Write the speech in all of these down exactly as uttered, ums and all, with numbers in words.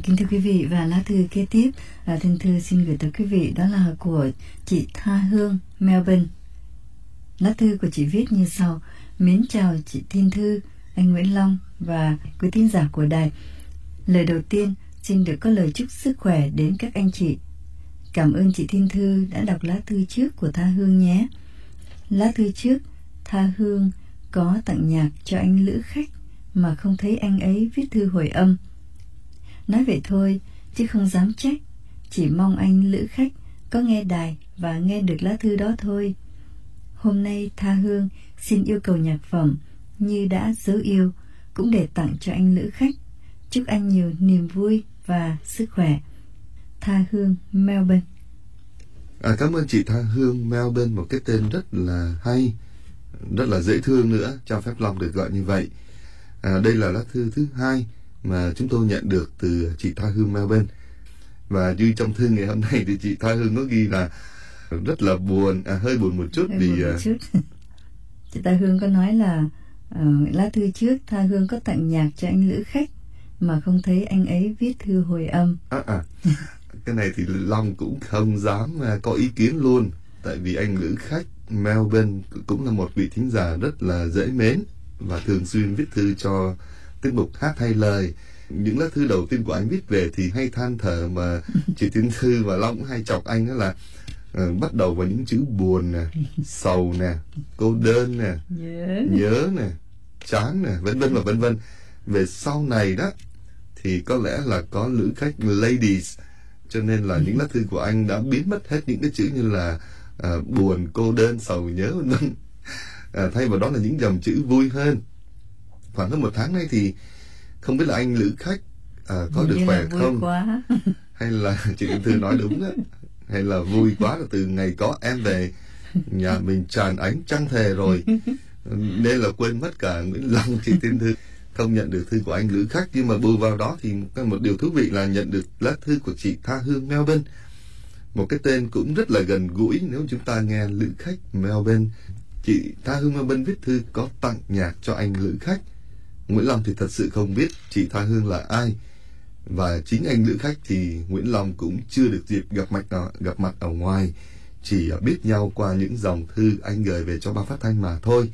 Kính thưa quý vị, và lá thư kế tiếp là thư thư xin gửi tới quý vị, đó là của chị Tha Hương, Melbourne. Lá thư của chị viết như sau: Mến chào chị Thiên Thư, anh Nguyễn Long và quý thính giả của đài. Lời đầu tiên xin được có lời chúc sức khỏe đến các anh chị. Cảm ơn chị Thiên Thư đã đọc lá thư trước của Tha Hương nhé. Lá thư trước, Tha Hương có tặng nhạc cho anh lữ khách mà không thấy anh ấy viết thư hồi âm. Nói vậy thôi, chứ không dám trách. Chỉ mong anh lữ khách có nghe đài và nghe được lá thư đó thôi. Hôm nay Tha Hương xin yêu cầu nhạc phẩm Như Đã Dấu Yêu cũng để tặng cho anh lữ khách. Chúc anh nhiều niềm vui và sức khỏe. Tha Hương, Melbourne. À, cảm ơn chị Tha Hương, Melbourne, một cái tên rất là hay, rất là dễ thương nữa, cho phép Long được gọi như vậy. À, đây là lá thư thứ hai mà chúng tôi nhận được từ chị Tha Hương, Melbourne. Và như trong thư ngày hôm nay thì chị Tha Hương có ghi là rất là buồn, à, hơi buồn một chút hơi vì buồn một chút. Chị Tha Hương có nói là uh, lá thư trước Tha Hương có tặng nhạc cho anh lữ khách mà không thấy anh ấy viết thư hồi âm. À, à. Cái này thì Long cũng không dám uh, có ý kiến luôn, tại vì anh lữ khách Melbourne cũng là một vị thính giả rất là dễ mến và thường xuyên viết thư cho tiết mục Hát Hay Lời. Những lá thư đầu tiên của anh viết về thì hay than thở, mà chị Thiên Thư và Long cũng hay chọc anh đó là uh, bắt đầu vào những chữ buồn nè, sầu nè, cô đơn nè, nhớ, nhớ nè, chán nè, vân vân và vân vân. Về sau này đó thì có lẽ là có lữ khách ladies, cho nên là những lá thư của anh đã biến mất hết những cái chữ như là uh, buồn, cô đơn, sầu, nhớ vân vân. Uh, thay vào đó là những dòng chữ vui hơn. Khoảng hơn một tháng nay thì không biết là anh lữ khách à, có được khỏe không, quá. hay là chị Thiên Thư nói đúng đó, hay là vui quá là từ ngày có em về nhà mình tràn ánh trăng thề rồi, nên là quên mất cả Nguyễn Long. Chị Thiên Thư không nhận được thư của anh lữ khách, nhưng mà bù vào đó thì một điều thú vị là nhận được lá thư của chị Tha Hương, Melbourne, một cái tên cũng rất là gần gũi nếu chúng ta nghe lữ khách Melbourne. Chị Tha Hương Melbourne viết thư có tặng nhạc cho anh lữ khách. Nguyễn Long thì thật sự không biết chị Tha Hương là ai, và chính anh lữ khách thì Nguyễn Long cũng chưa được dịp gặp mặt gặp mặt ở ngoài, chỉ biết nhau qua những dòng thư anh gửi về cho ban phát thanh mà thôi.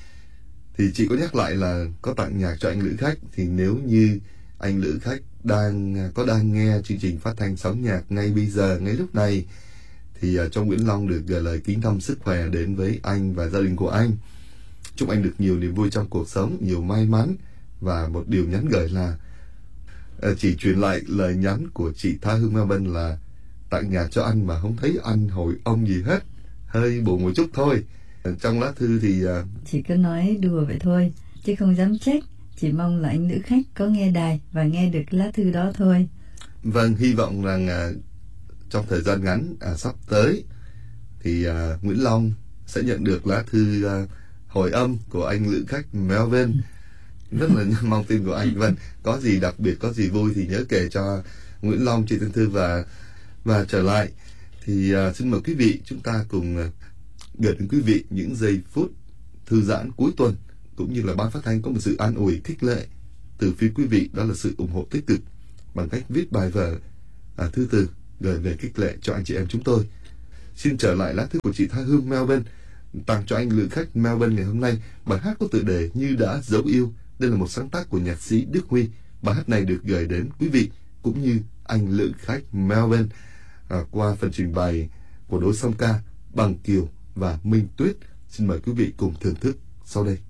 Thì chị có nhắc lại là có tặng nhạc cho anh lữ khách, thì nếu như anh lữ khách đang có đang nghe chương trình phát thanh sóng nhạc ngay bây giờ, ngay lúc này, thì cho Nguyễn Long được gửi lời kính thăm sức khỏe đến với anh và gia đình của anh. Chúc anh được nhiều niềm vui trong cuộc sống, nhiều may mắn, và một điều nhắn gửi là uh, chỉ truyền lại lời nhắn của chị Tha Hương Melbourne là tặng nhạc cho anh mà không thấy anh hồi ông gì hết, hơi buồn một chút thôi. Uh, trong lá thư thì uh, chỉ cứ nói đùa vậy thôi, chứ không dám trách. Chỉ mong là anh lữ khách có nghe đài và nghe được lá thư đó thôi. Vâng, hy vọng rằng uh, trong thời gian ngắn uh, sắp tới thì uh, Nguyễn Long sẽ nhận được lá thư uh, hồi âm của anh lữ khách Melbourne. Rất là mong tin của anh. Vâng, có gì đặc biệt, có gì vui thì nhớ kể cho Nguyễn Long, chị Thiên Thư. Và và trở lại thì uh, xin mời quý vị, chúng ta cùng uh, gửi đến quý vị những giây phút thư giãn cuối tuần, cũng như là ban phát thanh có một sự an ủi khích lệ từ phía quý vị, đó là sự ủng hộ tích cực bằng cách viết bài vở, uh, thư từ gửi về khích lệ cho anh chị em chúng tôi. Xin trở lại lá thư của chị Tha Hương, Melbourne, tặng cho anh lữ khách Melbourne ngày hôm nay bài hát có tựa đề Như Đã Dấu Yêu. Đây là một sáng tác của nhạc sĩ Đức Huy. Bài hát này được gửi đến quý vị cũng như anh lữ khách Melbourne à, qua phần trình bày của đối song ca Bằng Kiều và Minh Tuyết. Xin mời quý vị cùng thưởng thức sau đây.